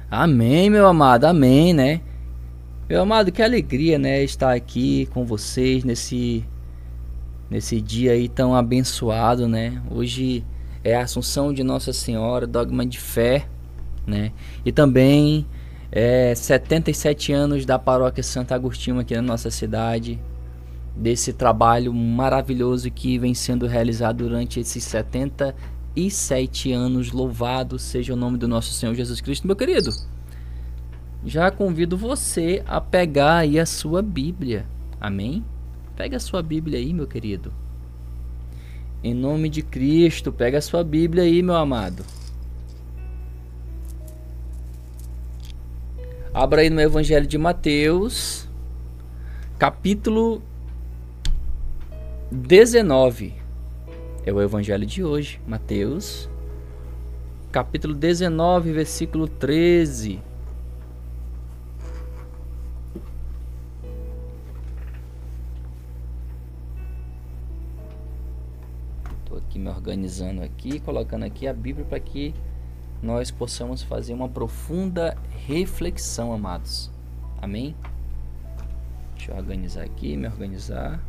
Amém, meu amado, amém, né? Meu amado, que alegria, né, estar aqui com vocês nesse dia aí tão abençoado, né? Hoje é a Assunção de Nossa Senhora, dogma de fé, né? E também 77 anos da Paróquia Santo Agostinho aqui na nossa cidade, desse trabalho maravilhoso que vem sendo realizado durante esses 77 anos. Louvado seja o nome do nosso Senhor Jesus Cristo, meu querido. Já convido você a pegar aí a sua Bíblia. Amém? Pega a sua Bíblia aí, meu querido. Em nome de Cristo, pega a sua Bíblia aí, meu amado. Abra aí no Evangelho de Mateus, capítulo 19. É o Evangelho de hoje, Mateus, capítulo 19, versículo 13. Estou aqui me organizando aqui, colocando aqui a Bíblia para que nós possamos fazer uma profunda reflexão, amados. Amém? Deixa eu organizar aqui, me organizar.